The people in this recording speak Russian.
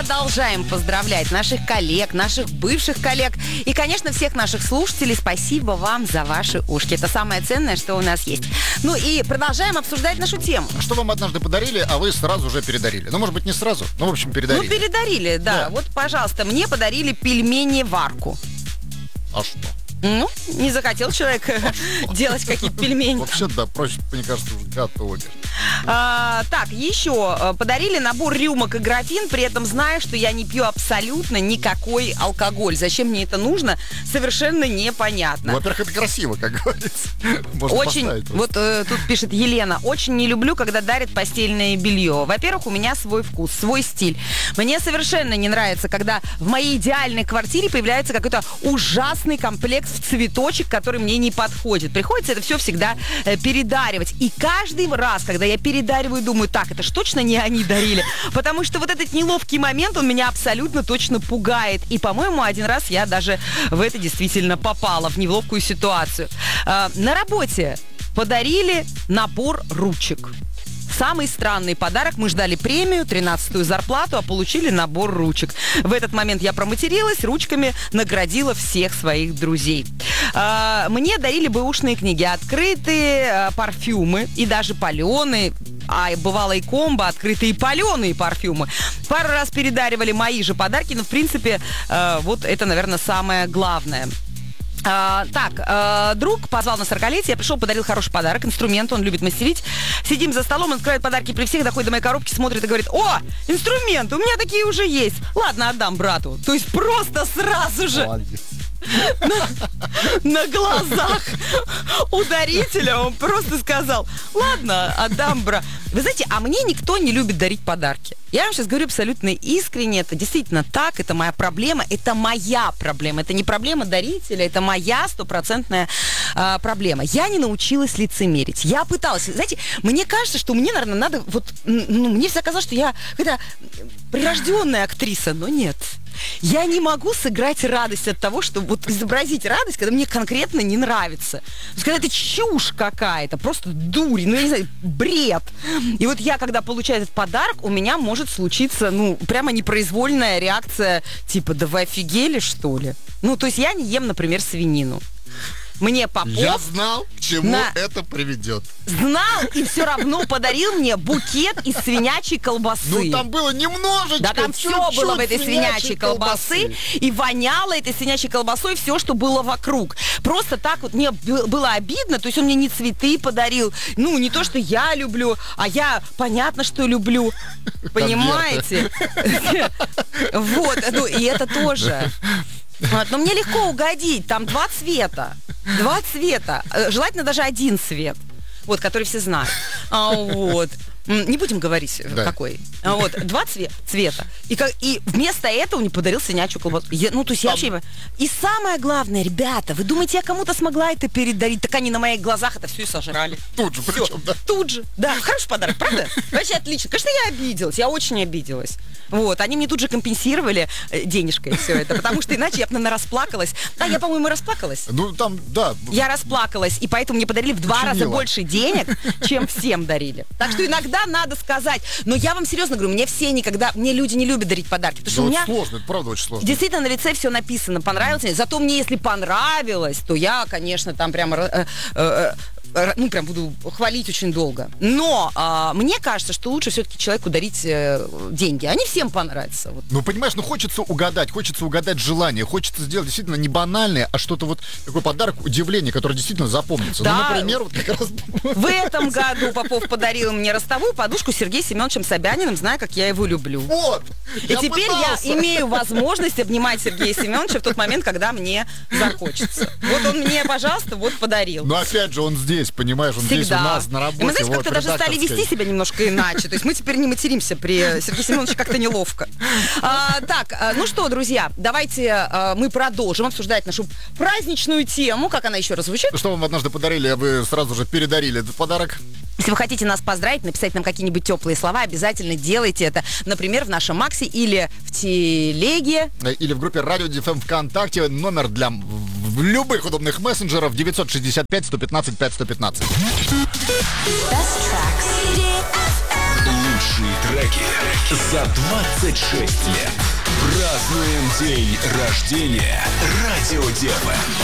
продолжаем поздравлять наших коллег, наших бывших коллег и, конечно, всех наших слушателей. Спасибо вам за ваши ушки. Это самое ценное, что у нас есть. Ну и продолжаем обсуждать нашу тему. Что вам однажды подарили, а вы сразу же передарили? Ну, может быть, не сразу, но, в общем, передарили. Ну, передарили, да. Вот, пожалуйста, мне подарили пельмени-варку. А что? Ну, не захотел человек делать какие-то пельмени. Вообще, да, проще, мне кажется, уже готовы. Так, еще подарили набор рюмок и графин, при этом зная, что я не пью абсолютно никакой алкоголь. Зачем мне это нужно, совершенно непонятно. Ну, во-первых, это красиво, как говорится. Можно очень, вот тут пишет Елена, очень не люблю, когда дарят постельное белье. Во-первых, у меня свой вкус, свой стиль. Мне совершенно не нравится, когда в моей идеальной квартире появляется какой-то ужасный комплект в цветочек, который мне не подходит. Приходится это все всегда передаривать. И каждый раз, когда я передариваю, думаю, так, это ж точно не они дарили. Потому что вот этот неловкий момент, он меня абсолютно точно пугает. И, по-моему, один раз я даже в это действительно попала, в неловкую ситуацию. На работе подарили набор ручек. Самый странный подарок. Мы ждали премию, 13-ю зарплату, а получили набор ручек. В этот момент я проматерилась, ручками наградила всех своих друзей. Мне дарили бэушные книги, открытые парфюмы и даже паленые, а бывало и комбо, открытые паленые парфюмы. Пару раз передаривали мои же подарки, но, в принципе, вот это, наверное, самое главное. Друг позвал на 40-летие, я пришел, подарил хороший подарок, инструмент, он любит мастерить. Сидим за столом, он открывает подарки при всех, доходит до моей коробки, смотрит и говорит: о, инструмент, у меня такие уже есть. Ладно, отдам брату. То есть просто сразу же на глазах у дарителя он просто сказал: ладно, отдам брату. Вы знаете, а мне никто не любит дарить подарки. Я вам сейчас говорю абсолютно искренне, это действительно так, это моя проблема, это не проблема дарителя, это моя стопроцентная проблема. Я не научилась лицемерить. Я пыталась, знаете, мне кажется, что мне, наверное, надо, мне всегда казалось, что я какая-то прирожденная актриса, но нет. Я не могу сыграть радость от того, чтобы изобразить радость, когда мне конкретно не нравится. То есть, когда это чушь какая-то, просто дурь, я не знаю, бред. И вот я, когда получаю этот подарок, у меня может случиться, прямо непроизвольная реакция, типа: да вы офигели, что ли? То есть я не ем, например, свинину. Мне Попов... Я знал, к чему это приведет. Знал и все равно подарил мне букет из свинячьей колбасы. Там было немножечко. Да, там все было в этой свинячей колбасы. И воняло этой свинячей колбасой все, что было вокруг. Просто так вот мне было обидно. То есть он мне не цветы подарил. Не то, что я люблю, а я понятно, что люблю. Понимаете? Вот, и это тоже... Но мне легко угодить, там 2 цвета, желательно даже один цвет, который все знают, не будем говорить, какой, 2 цвета, и вместо этого он мне подарил свинячью колбасу, и самое главное, ребята, вы думаете, я кому-то смогла это передарить, так они на моих глазах это все и сожрали. Тут же, причем, да? Тут же, да, хороший подарок, правда? Вообще отлично, конечно, я обиделась, я очень обиделась. Они мне тут же компенсировали денежкой все это, потому что иначе я бы, наверное, расплакалась. Да, я, по-моему, расплакалась. Да. Я расплакалась, и поэтому мне подарили в 2 раза больше денег, чем всем дарили. Так что иногда надо сказать. Но я вам серьезно говорю, мне люди не любят дарить подарки. Потому что у меня сложно, это правда очень сложно. Действительно, на лице все написано, понравилось мне. Зато мне, если понравилось, то я, конечно, там прямо... прям буду хвалить очень долго. Но мне кажется, что лучше все-таки человеку дарить деньги. Они всем понравятся. Понимаешь, хочется угадать желание. Хочется сделать действительно не банальное, а что-то такой подарок, удивление, которое действительно запомнится. Да. Например, как раз... В этом году Попов подарил мне ростовую подушку с Сергеем Семеновичем Собяниным, зная, как я его люблю. И теперь я имею возможность обнимать Сергея Семеновича в тот момент, когда мне захочется. Он мне, пожалуйста, подарил. Но опять же, он здесь, понимаешь, он всегда здесь у нас на работе. И мы, знаете, как-то даже стали вести себя немножко иначе. То есть мы теперь не материмся при Сергее Семеновиче, как-то неловко. Что, друзья, давайте мы продолжим обсуждать нашу праздничную тему. Как она еще раз звучит? Что вам однажды подарили, а вы сразу же передарили этот подарок? Если вы хотите нас поздравить, написать нам какие-нибудь теплые слова, обязательно делайте это, например, в нашем Максе или в Телеге. Или в группе Радио ДФМ ВКонтакте. Номер для любых удобных мессенджеров 965-115-5115. Лучшие треки за 26 лет. Празднуем день рождения Радио Девы.